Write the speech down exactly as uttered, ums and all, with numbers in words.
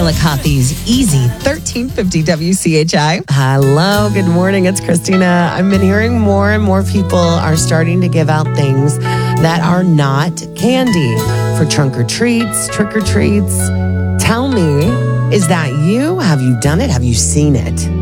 Chillicothe's Easy, thirteen fifty W C H I. Hello, good morning. It's Christina. I've been hearing more and more people are starting to give out things that are not candy for trunk or treats, trick or treats. Tell me, is that you? Have you done it? Have you seen it?